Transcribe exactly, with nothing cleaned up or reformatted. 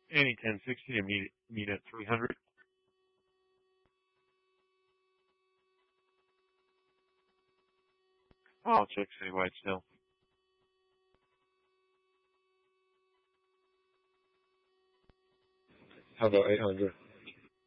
Any ten sixty to meet, meet at three hundred. I'll check citywide still. How about eight hundred?